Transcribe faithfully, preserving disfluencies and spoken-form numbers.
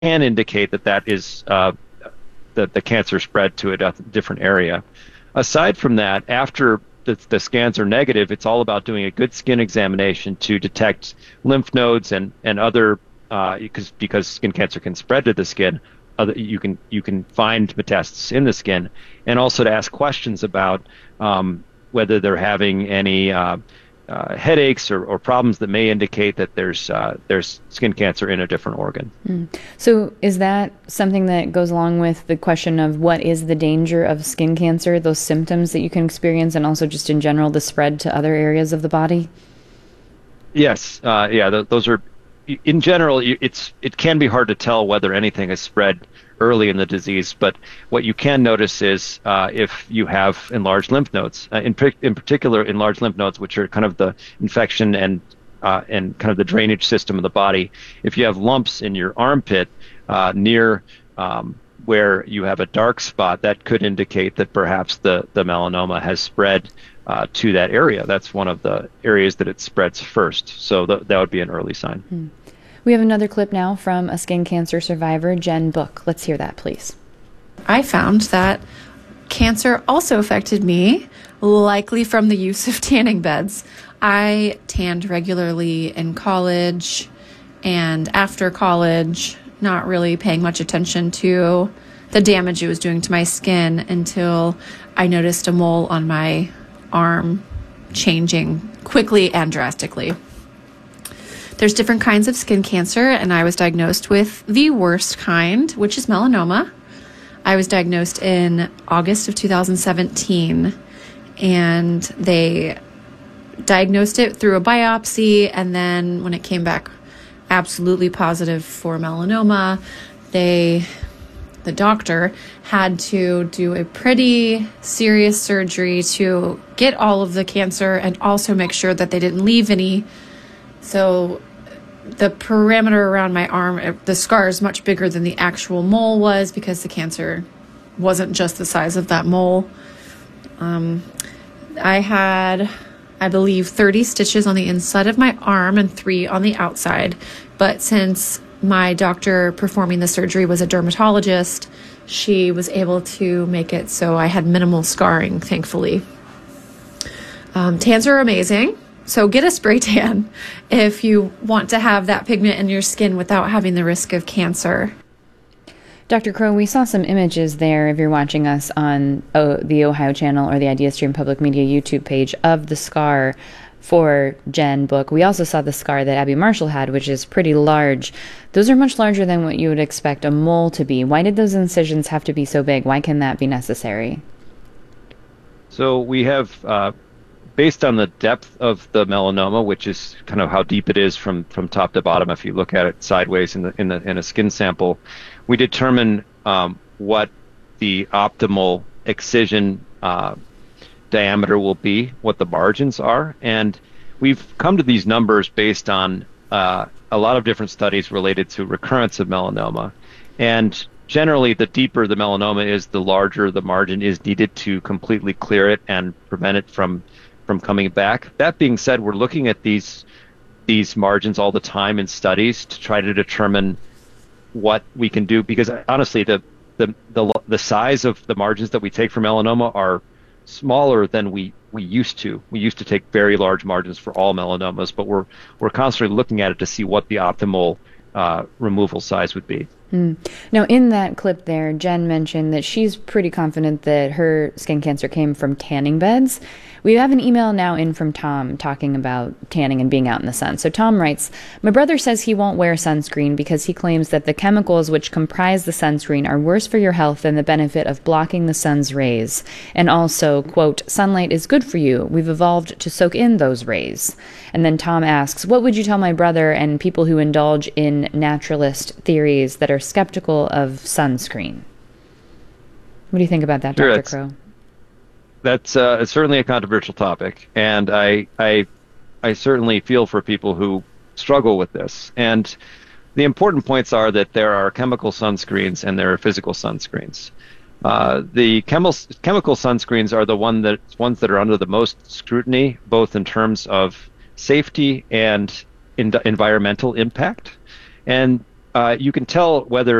can indicate that that is uh, that the cancer spread to a different area. Aside from that, after the, the scans are negative, it's all about doing a good skin examination to detect lymph nodes and and other uh, because because skin cancer can spread to the skin. Other, you can you can find metastasis in the skin, and also to ask questions about um, whether they're having any uh, uh, headaches or, or problems that may indicate that there's uh, there's skin cancer in a different organ. Mm. So is that something that goes along with the question of what is the danger of skin cancer, those symptoms that you can experience, and also just in general the spread to other areas of the body? Yes, uh, yeah, th- those are, in general, it's it can be hard to tell whether anything has spread early in the disease, but what you can notice is uh, if you have enlarged lymph nodes, uh, in, in particular enlarged lymph nodes, which are kind of the infection and uh, and kind of the drainage system of the body. If you have lumps in your armpit uh, near um, where you have a dark spot, that could indicate that perhaps the, the melanoma has spread uh, to that area. That's one of the areas that it spreads first. So th- that would be an early sign. Hmm. We have another clip now from a skin cancer survivor, Jen Book. Let's hear that, please. I found that cancer also affected me, likely from the use of tanning beds. I tanned regularly in college and after college, not really paying much attention to the damage it was doing to my skin until I noticed a mole on my arm changing quickly and drastically. There's different kinds of skin cancer, and I was diagnosed with the worst kind, which is melanoma. I was diagnosed in August of two thousand seventeen, and they diagnosed it through a biopsy, and then when it came back absolutely positive for melanoma, they, the doctor, had to do a pretty serious surgery to get all of the cancer and also make sure that they didn't leave any. So the perimeter around my arm, the scar is much bigger than the actual mole was because the cancer wasn't just the size of that mole. Um, I had, I believe, thirty stitches on the inside of my arm and three on the outside. But since my doctor performing the surgery was a dermatologist, she was able to make it so I had minimal scarring, thankfully. Um, tans are amazing. So get a spray tan if you want to have that pigment in your skin without having the risk of cancer. Doctor Crow, we saw some images there, if you're watching us on oh, the Ohio Channel or the IdeaStream Public Media YouTube page, of the scar for Jen Book. We also saw the scar that Abby Marshall had, which is pretty large. Those are much larger than what you would expect a mole to be. Why did those incisions have to be so big? Why can that be necessary? So we have... Uh, Based on the depth of the melanoma, which is kind of how deep it is from, from top to bottom, if you look at it sideways in the in the in a skin sample, we determine um, what the optimal excision uh, diameter will be, what the margins are, and we've come to these numbers based on uh, a lot of different studies related to recurrence of melanoma, and generally, the deeper the melanoma is, the larger the margin is needed to completely clear it and prevent it from from coming back. That being said, we're looking at these these margins all the time in studies to try to determine what we can do, because honestly, the the the, the size of the margins that we take for melanoma are smaller than we we used to. We used to take very large margins for all melanomas, but we're we're constantly looking at it to see what the optimal uh, removal size would be. Mm. Now, in that clip there, Jen mentioned that she's pretty confident that her skin cancer came from tanning beds. We have an email now in from Tom talking about tanning and being out in the sun. So Tom writes, my brother says he won't wear sunscreen because he claims that the chemicals which comprise the sunscreen are worse for your health than the benefit of blocking the sun's rays. And also, quote, sunlight is good for you. We've evolved to soak in those rays. And then Tom asks, what would you tell my brother and people who indulge in naturalist theories that are skeptical of sunscreen? What do you think about that, Sure, Doctor that's, Crow? That's uh, it's certainly a controversial topic, and I, I, I certainly feel for people who struggle with this. And the important points are that there are chemical sunscreens and there are physical sunscreens. Uh, the chemi- chemical sunscreens are the one that ones that are under the most scrutiny, both in terms of safety and in- environmental impact. And uh, you can tell whether